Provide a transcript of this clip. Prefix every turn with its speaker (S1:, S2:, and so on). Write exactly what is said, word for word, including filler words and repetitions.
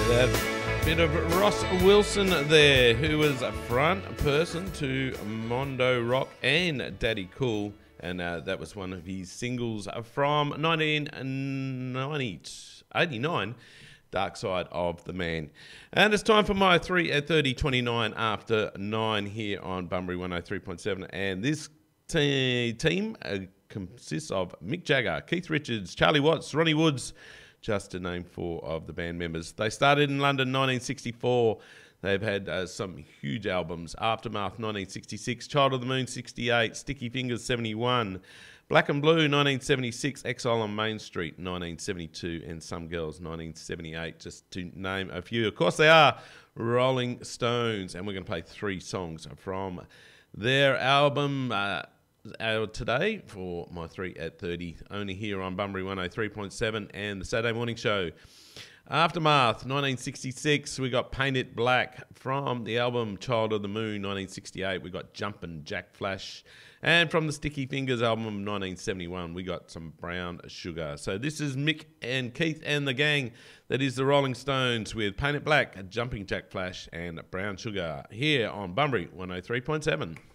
S1: That bit of Ross Wilson there, who was a front person to Mondo Rock and Daddy Cool, and uh, that was one of his singles from nineteen eighty-nine, Dark Side of the Man. And it's time for my three at thirty, twenty-nine after nine here on Bunbury one oh three point seven, and this te- team uh, consists of Mick Jagger, Keith Richards, Charlie Watts, Ronnie Woods, just to name four of the band members. They started in London nineteen sixty-four. They've had uh, some huge albums. Aftermath nineteen sixty-six, Child of the Moon sixty-eight, Sticky Fingers seventy-one, Black and Blue nineteen seventy-six, Exile on Main Street nineteen seventy-two, and Some Girls nineteen seventy-eight, just to name a few. Of course they are Rolling Stones, and we're going to play three songs from their album uh, out today for my three at thirty, only here on Bunbury one oh three point seven and the Saturday Morning Show. Aftermath nineteen sixty-six, we got Paint It Black. From the album Child of the Moon nineteen sixty-eight, we got Jumpin' Jack Flash. And from the Sticky Fingers album nineteen seventy-one, we got some Brown Sugar. So this is Mick and Keith and the gang that is the Rolling Stones with Paint It Black, Jumping Jack Flash and Brown Sugar here on Bunbury one oh three point seven.